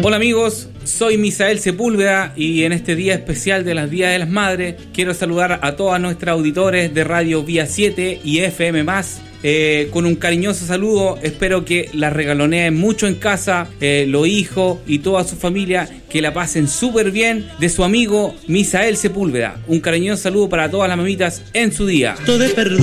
Hola amigos, soy Misael Sepúlveda y en este día especial de las Días de las Madres quiero saludar a todas nuestras auditores de Radio Vía 7 y FM+. Con un cariñoso saludo, espero que la regaloneen mucho en casa, los hijos y toda su familia, que la pasen súper bien, de su amigo Misael Sepúlveda. Un cariñoso saludo para todas las mamitas en su día.